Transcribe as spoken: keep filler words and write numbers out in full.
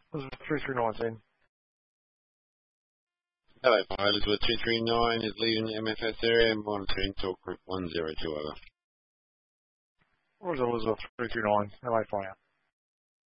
Elizabeth three three nine, Zen. Hello, Fire Elizabeth two three nine is leaving the M F S area and monitoring talk group one zero two over. Where's Elizabeth three three nine? Hello, Fire.